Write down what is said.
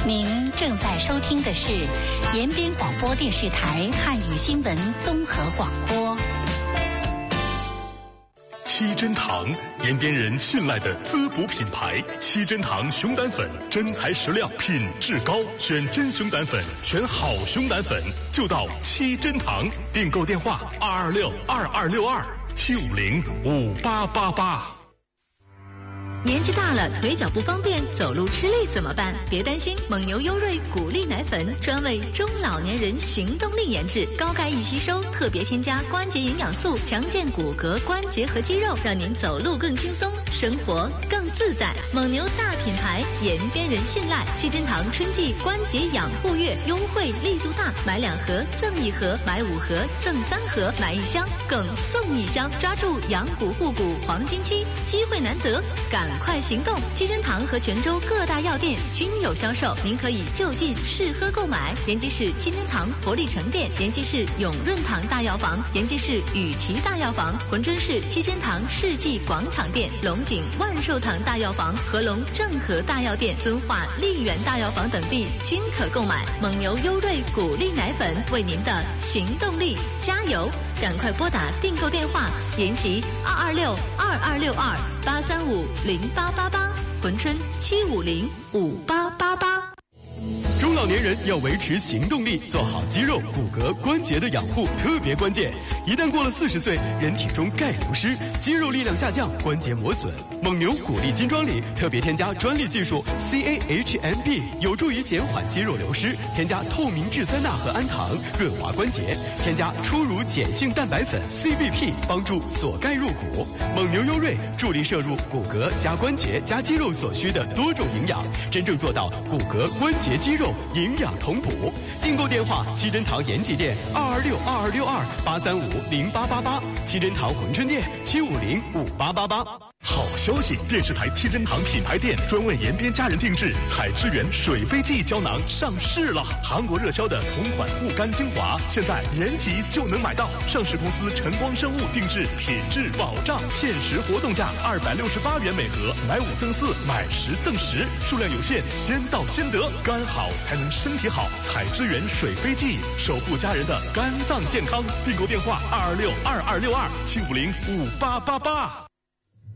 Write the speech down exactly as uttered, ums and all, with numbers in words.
您正在收听的是延边广播电视台汉语新闻综合广播。 七珍堂，延边人信赖的滋补品牌。七珍堂熊胆粉，真材实料，品质高，选真熊胆粉，选好熊胆粉，就到七珍堂。订购电话：二二六二二六二七五零五八八八。 年纪大了，腿脚不方便，走路吃力怎么办？别担心，蒙牛优瑞谷粒奶粉专为中老年人行动力研制，高钙易吸收，特别添加关节营养素，强健骨骼、关节和肌肉，让您走路更轻松，生活更自在。蒙牛大品牌，延边人信赖。七珍堂春季关节养护月优惠力度大，买两盒赠一盒，买五盒赠三盒，买一箱更送一箱，抓住养骨护骨黄金期，机会难得，赶快行动！七珍堂和泉州各大药店均有销售，您可以就近试喝购买。延吉市七珍堂活力城店、延吉市永润堂大药房、延吉市雨琦大药房、珲春市七珍堂世纪广场店、龙井万寿堂大药房、合龙正和大药店、敦化丽园大药房等地均可购买。蒙牛优瑞谷粒奶粉为您的行动力加油！赶快拨打订购电话：延吉二二六二二六二八三五零八八八，珲春七五零五八八八。 中老年人要维持行动力，做好肌肉、骨骼、关节的养护特别关键。一旦过了四十岁，人体中钙流失，肌肉力量下降，关节磨损。蒙牛谷粒金装里特别添加专利技术 C A H M B， 有助于减缓肌肉流失。添加透明质酸钠和氨糖，润滑关节。添加初乳碱性蛋白粉 C B P， 帮助锁钙入骨。蒙牛优瑞助力摄入骨骼加关节加肌肉所需的多种营养，真正做到骨骼、关节、肌肉营养同补。订购电话：七珍堂延吉店二二六二二六二八三五零八八八，七珍堂珲春店七五零五八八八。 好消息！电视台七珍堂品牌店专为延边家人定制采之源水飞记胶囊上市了。韩国热销的同款护肝精华，现在延吉就能买到。上市公司晨光生物定制，品质保障，限时活动价二百六十八元每盒，买五赠四，买十赠十，数量有限，先到先得。肝好才能身体好，采之源水飞记，守护家人的肝脏健康。订购电话：二二六二二六二七五零五八八八。